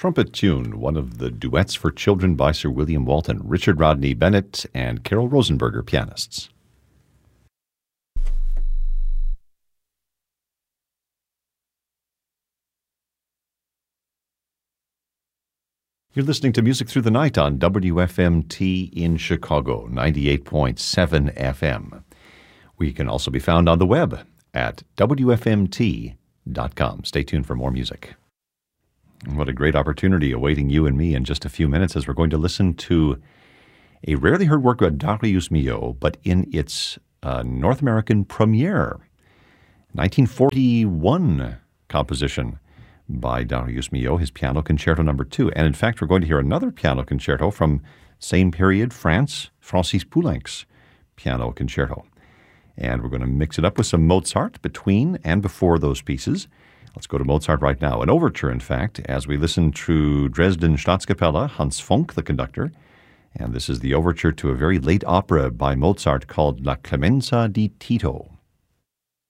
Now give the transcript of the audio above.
Trumpet Tune, one of the duets for children by Sir William Walton, Richard Rodney Bennett, and Carol Rosenberger, pianists. You're listening to Music Through the Night on WFMT in Chicago, 98.7 FM. We can also be found on the web at WFMT.com. Stay tuned for more music. What a great opportunity awaiting you and me in just a few minutes as we're going to listen to a rarely heard work by Darius Milhaud, but in its North American premiere, 1941 composition by Darius Milhaud, his Piano Concerto No. 2. And in fact, we're going to hear another piano concerto from same period, France, Francis Poulenc's Piano Concerto. And we're going to mix it up with some Mozart between and before those pieces. Let's go to Mozart right now. An overture, in fact, as we listen to Dresden Staatskapelle, Hans Funk, the conductor. And this is the overture to a very late opera by Mozart called La Clemenza di Tito.